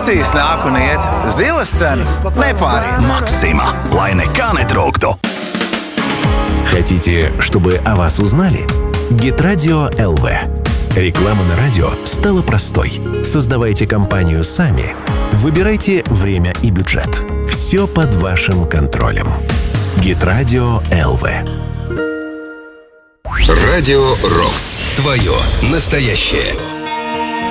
Akcijas nāk un iet, zilas cenas nepāriet. Максима, lai nekā netrūktu. Хотите, чтобы о вас узнали? Гитрадио ЛВ. Реклама на радио стала простой. Создавайте компанию сами. Выбирайте время и бюджет. Все под вашим контролем. Гитрадио ЛВ. Радио Рокс. Твое настоящее.